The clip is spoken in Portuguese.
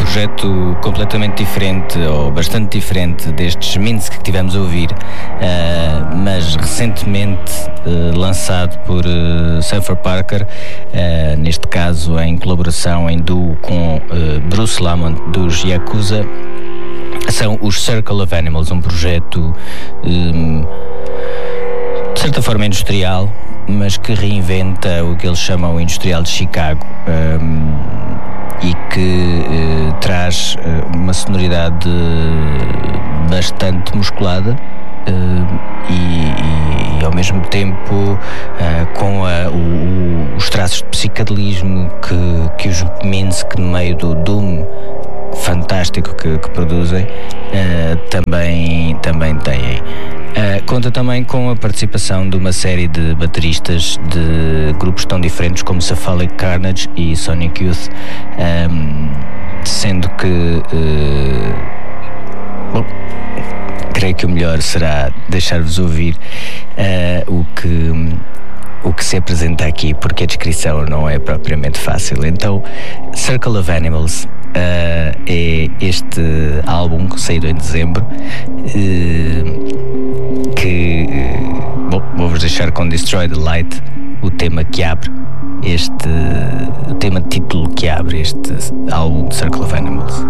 projeto completamente diferente, ou bastante diferente destes Minsk que tivemos a ouvir, mas recentemente lançado por Cypher Parker, neste caso em colaboração, em duo com Bruce Lamont dos Yakuza. São os Circle of Animals, um projeto de certa forma industrial, mas que reinventa o que eles chamam o industrial de Chicago, e que traz uma sonoridade bastante musculada, e ao mesmo tempo com os traços de psicadelismo que os Minsk, no meio do doom fantástico que produzem, também têm. Conta também com a participação de uma série de bateristas de grupos tão diferentes como Cephalic Carnage e Sonic Youth, sendo que creio que o melhor será deixar-vos ouvir o que se apresenta aqui, porque a descrição não é propriamente fácil. Então, Circle of Animals é este álbum que saiu em dezembro, que vou-vos deixar com Destroy the Light, o tema que abre o tema título que abre este álbum de Circle of Animals.